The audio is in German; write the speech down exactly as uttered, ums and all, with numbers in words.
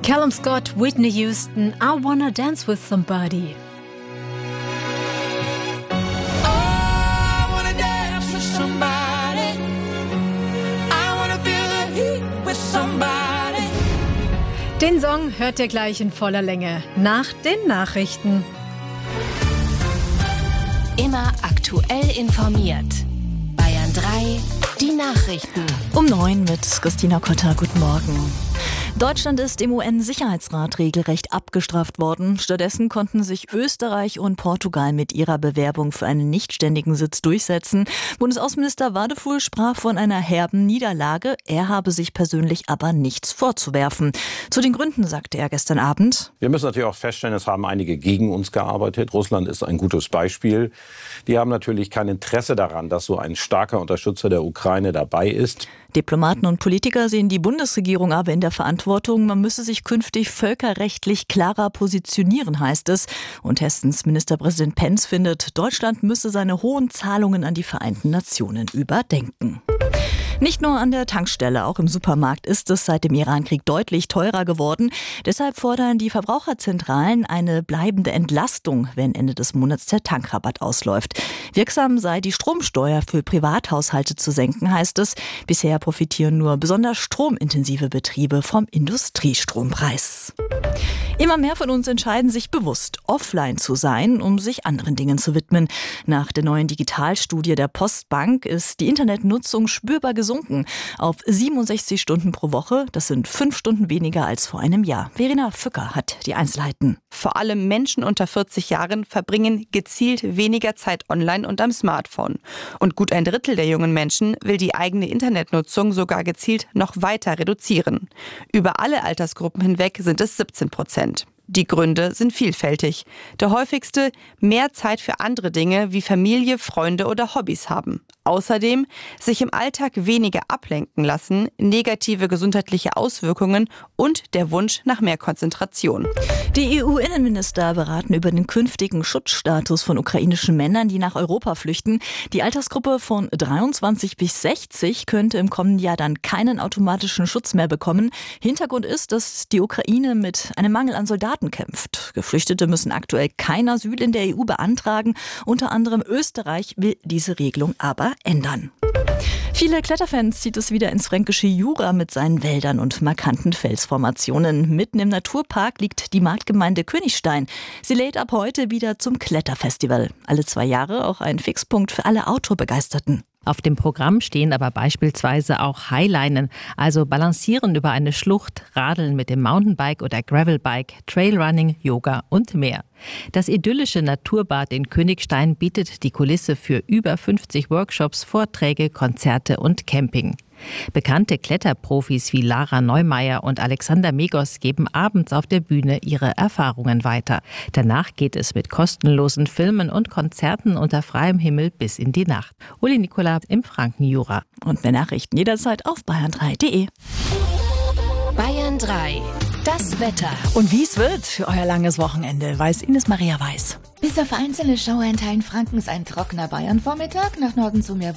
Callum Scott, Whitney Houston, I Wanna Dance with Somebody. Den Song hört ihr gleich in voller Länge nach den Nachrichten. Immer aktuell informiert. Bayern drei, die Nachrichten. Um neun mit Christina Kotter. Guten Morgen. Deutschland ist im U N-Sicherheitsrat regelrecht abgestraft worden. Stattdessen konnten sich Österreich und Portugal mit ihrer Bewerbung für einen nichtständigen Sitz durchsetzen. Bundesaußenminister Wadefuhl sprach von einer herben Niederlage. Er habe sich persönlich aber nichts vorzuwerfen. Zu den Gründen sagte er gestern Abend: Wir müssen natürlich auch feststellen, es haben einige gegen uns gearbeitet. Russland ist ein gutes Beispiel. Die haben natürlich kein Interesse daran, dass so ein starker Unterstützer der Ukraine dabei ist. Diplomaten und Politiker sehen die Bundesregierung aber in der Verantwortung. Man müsse sich künftig völkerrechtlich klarer positionieren, heißt es. Und Hessens Ministerpräsident Pentz findet, Deutschland müsse seine hohen Zahlungen an die Vereinten Nationen überdenken. Nicht nur an der Tankstelle, auch im Supermarkt ist es seit dem Irankrieg deutlich teurer geworden. Deshalb fordern die Verbraucherzentralen eine bleibende Entlastung, wenn Ende des Monats der Tankrabatt ausläuft. Wirksam sei die Stromsteuer für Privathaushalte zu senken, heißt es. Bisher profitieren nur besonders stromintensive Betriebe vom Industriestrompreis. Immer mehr von uns entscheiden sich bewusst, offline zu sein, um sich anderen Dingen zu widmen. Nach der neuen Digitalstudie der Postbank ist die Internetnutzung spürbar gesunken auf siebenundsechzig Stunden pro Woche. Das sind fünf Stunden weniger als vor einem Jahr. Verena Fücker hat die Einzelheiten. Vor allem Menschen unter vierzig Jahren verbringen gezielt weniger Zeit online und am Smartphone. Und gut ein Drittel der jungen Menschen will die eigene Internetnutzung sogar gezielt noch weiter reduzieren. Über alle Altersgruppen hinweg sind es siebzehn Prozent. Die Gründe sind vielfältig. Der häufigste: mehr Zeit für andere Dinge wie Familie, Freunde oder Hobbys haben. Außerdem sich im Alltag weniger ablenken lassen, negative gesundheitliche Auswirkungen und der Wunsch nach mehr Konzentration. Die E U-Innenminister beraten über den künftigen Schutzstatus von ukrainischen Männern, die nach Europa flüchten. Die Altersgruppe von dreiundzwanzig bis sechzig könnte im kommenden Jahr dann keinen automatischen Schutz mehr bekommen. Hintergrund ist, dass die Ukraine mit einem Mangel an Soldaten kämpft. Geflüchtete müssen aktuell kein Asyl in der E U beantragen. Unter anderem Österreich will diese Regelung aber ändern. Viele Kletterfans zieht es wieder ins fränkische Jura mit seinen Wäldern und markanten Felsformationen. Mitten im Naturpark liegt die Marktgemeinde Königstein. Sie lädt ab heute wieder zum Kletterfestival. Alle zwei Jahre auch ein Fixpunkt für alle Outdoor-Begeisterten. Auf dem Programm stehen aber beispielsweise auch Highlinen, also Balancieren über eine Schlucht, Radeln mit dem Mountainbike oder Gravelbike, Trailrunning, Yoga und mehr. Das idyllische Naturbad in Königstein bietet die Kulisse für über fünfzig Workshops, Vorträge, Konzerte und Camping. Bekannte Kletterprofis wie Lara Neumeier und Alexander Megos geben abends auf der Bühne ihre Erfahrungen weiter. Danach geht es mit kostenlosen Filmen und Konzerten unter freiem Himmel bis in die Nacht. Uli Nikola im Frankenjura. Und mehr Nachrichten jederzeit auf bayern drei punkt de. Bayern drei, das Wetter. Und wie es wird für euer langes Wochenende, weiß Ines Maria Weiß. Bis auf einzelne Schauer in Teilen Frankens ein trockener Bayernvormittag, nach Norden zu mehr